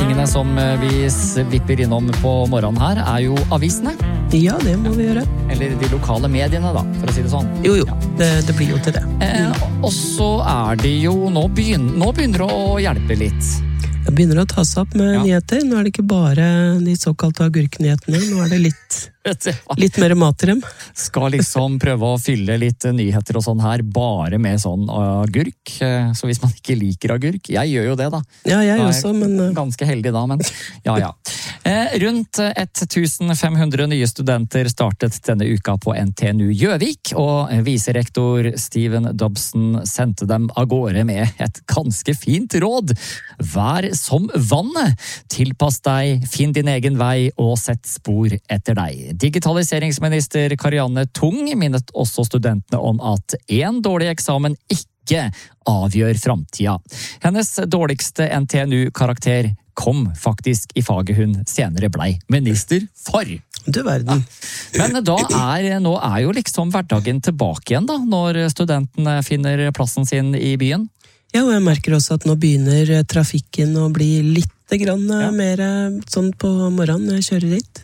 tingene som vi vipper innom på morgenen her, jo avisene. Ja, det må vi gjøre. Eller de lokale mediene da, for å si det sånn. Jo, det blir jo til det. Og så det jo, nå begynner det å hjelpe litt. Det begynner å ta seg opp med nyheter. Nå det ikke bare de såkalte agurknyhetene. Nå det litt mer mat i dem. Skal liksom prøve å fylle litt nyheter og sånn her, bare med sånn agurk. Så hvis man ikke liker agurk, jeg gjør jo det da. Ja, jeg også, men... Ganske heldig da, men ja. Rundt 1500 nye studenter startet denne uka på NTNU Gjøvik, og viserektor Steven Dobson sendte dem av gårde med et ganske fint råd. Vær som vannet. Tilpass deg, finn din egen vei og sett spor etter deg. Digitaliseringsminister Karianne Tung minnet også studentene om at en dårlig eksamen ikke avgjør fremtida. Hennes dårligste NTNU-karakter kom faktisk i faget hun senere blei minister for. Du verden. Men nå jo liksom hverdagen tilbake igjen da, når studentene finner plassen sin i byen. Ja, og jeg merker også at nå begynner trafikken å bli litt mer sånn på morgenen jeg kjører dit.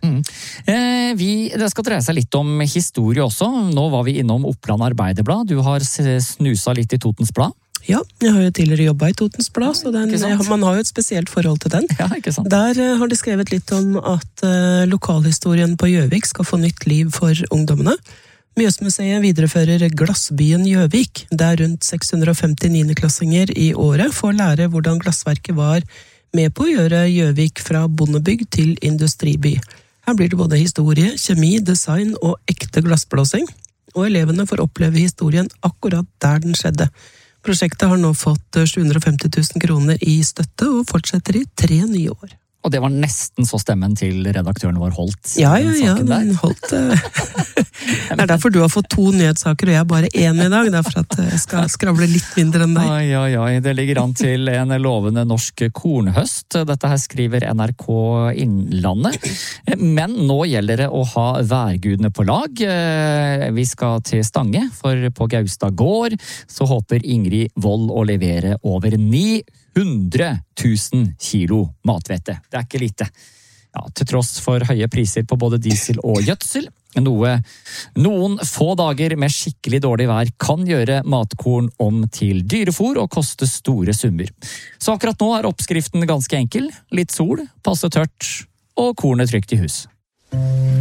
Det skal dreie seg litt om historie også. Nå var vi innom Oppland Arbeiderblad. Du har snusa litt i Totens Blad. Ja, jeg har jo tidligere jobbet i Totens Blad, så man har jo et spesielt forhold til den. Ja, ikke sant? Der har de skrevet litt om at lokalhistorien på Gjøvik skal få nytt liv for ungdommene. Mjøsmuseet viderefører Glassbyen Gjøvik, der rundt 650 9.-klassinger i året får lære hvordan glassverket var med på å gjøre Gjøvik fra bondebygg til industriby. Her blir det både historie, kjemi, design og ekte glassblåsing, og elevene får oppleve historien akkurat der den skjedde. Prosjektet har nå fått 750 000 kroner i støtte og fortsetter i 3 nye år. Og det var nesten så stemmen til redaktøren vår holdt. Ja, den holdt. Det derfor du har fått 2 nyhetssaker, og jeg bare 1 i dag, derfor at jeg skal skravle litt mindre enn deg. Oi, det ligger an til en lovende norsk kornhøst. Dette her skriver NRK Innlandet. Men nå gjelder det å ha værgudene på lag. Vi skal til Stange, for på Gaustad gård så håper Ingrid Vold å levere over 900 000 kilo matvete. Det ikke lite. Ja, til tross for høye priser på både diesel og gjødsel. Noen få dager med skikkelig dårlig vær kan gjøre matkorn om til dyrefôr og koste store summer. Så akkurat nå oppskriften ganske enkel. Litt sol, passe tørt og kornet trygt i hus.